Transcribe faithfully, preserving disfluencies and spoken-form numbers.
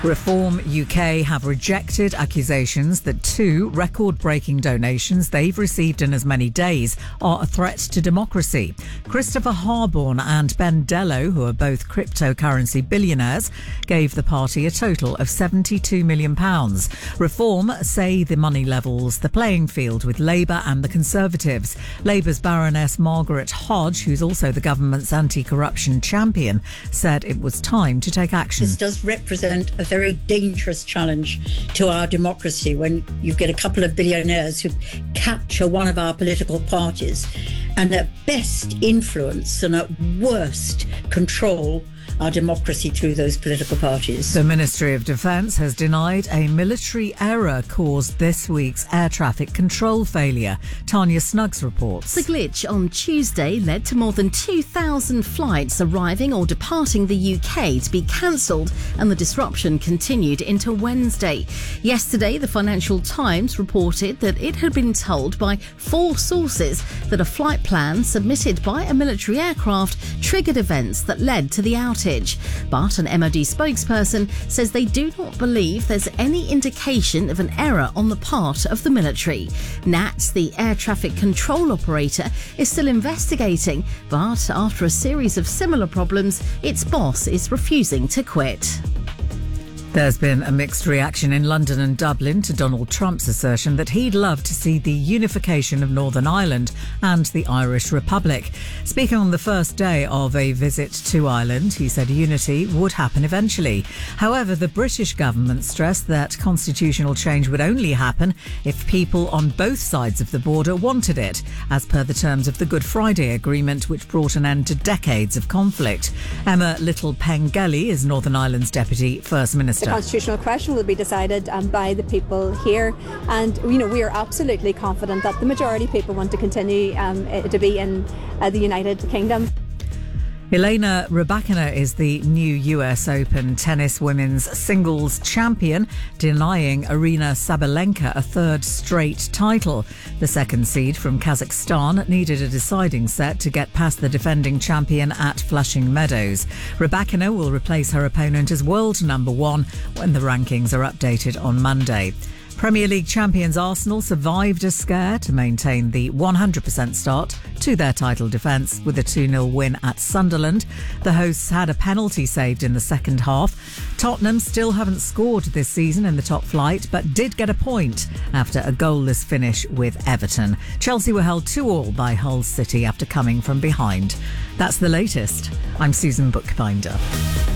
Reform U K have rejected accusations that two record-breaking donations they've received in as many days are a threat to democracy. Christopher Harborne and Ben Dello, who are both cryptocurrency billionaires, gave the party a total of seventy-two million pounds. Reform say the money levels the playing field with Labour and the Conservatives. Labour's Baroness Margaret Hodge, who's also the government's anti-corruption champion, said it was time to take action. This does represent a very dangerous challenge to our democracy when you get a couple of billionaires who capture one of our political parties and at best influence and at worst control our democracy through those political parties. The Ministry of Defence has denied a military error caused this week's air traffic control failure. Tanya Snuggs reports. The glitch on Tuesday led to more than two thousand flights arriving or departing the U K to be cancelled, and the disruption continued into Wednesday. Yesterday, the Financial Times reported that it had been told by four sources that a flight plan submitted by a military aircraft triggered events that led to the outage. But an M O D spokesperson says they do not believe there's any indication of an error on the part of the military. N A T, the air traffic control operator, is still investigating, but after a series of similar problems, its boss is refusing to quit. There's been a mixed reaction in London and Dublin to Donald Trump's assertion that he'd love to see the unification of Northern Ireland and the Irish Republic. Speaking on the first day of a visit to Ireland, he said unity would happen eventually. However, the British government stressed that constitutional change would only happen if people on both sides of the border wanted it, as per the terms of the Good Friday Agreement, which brought an end to decades of conflict. Emma Little-Pengelly is Northern Ireland's Deputy First Minister. The constitutional question will be decided um, by the people here, and you know we are absolutely confident that the majority of people want to continue um, to be in uh, the United Kingdom. Elena Rybakina is the new U S Open tennis women's singles champion, denying Aryna Sabalenka a third straight title. The second seed from Kazakhstan needed a deciding set to get past the defending champion at Flushing Meadows. Rybakina will replace her opponent as world number one when the rankings are updated on Monday. Premier League champions Arsenal survived a scare to maintain the one hundred percent start to their title defence with a two nil win at Sunderland. The hosts had a penalty saved in the second half. Tottenham still haven't scored this season in the top flight, but did get a point after a goalless finish with Everton. Chelsea were held two all by Hull City after coming from behind. That's the latest. I'm Susan Bookbinder.